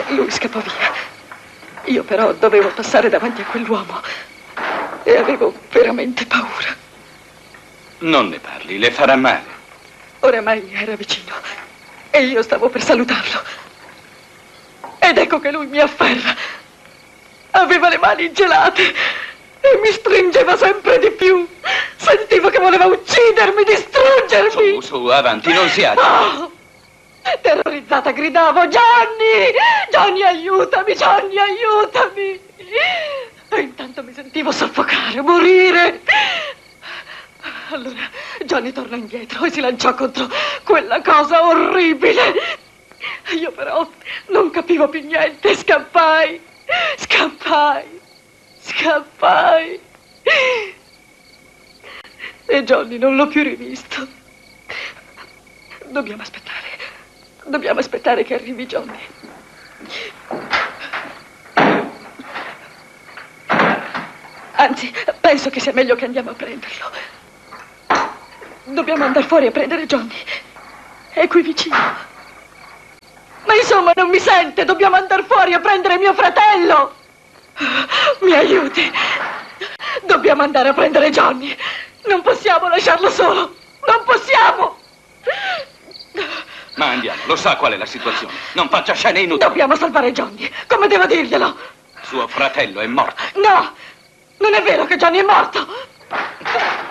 Lui scappò via. Io però dovevo passare davanti a quell'uomo e avevo veramente paura. Non ne parli, le farà male. Oramai era vicino e io stavo per salutarlo. Ed ecco che lui mi afferra. Aveva le mani gelate e mi stringeva sempre di più. Sentivo che voleva uccidermi, distruggermi. Su, avanti, non si agiti. Oh! Terrorizzata gridavo: Johnny! Johnny, aiutami! Johnny, aiutami! E intanto mi sentivo soffocare, morire. Allora Johnny tornò indietro e si lanciò contro quella cosa orribile. Io però non capivo più niente. Scappai. E Johnny non l'ho più rivisto. Dobbiamo aspettare che arrivi Johnny. Anzi, penso che sia meglio che andiamo a prenderlo. Dobbiamo andare fuori a prendere Johnny. È qui vicino. Ma insomma, non mi sente. Dobbiamo andare fuori a prendere mio fratello. Mi aiuti. Dobbiamo andare a prendere Johnny. Non possiamo lasciarlo solo. Non possiamo. Ma andiamo, lo sa qual è la situazione. Non faccia scene inutili. Dobbiamo salvare Johnny. Come devo dirglielo? Suo fratello è morto. No, non è vero che Johnny è morto.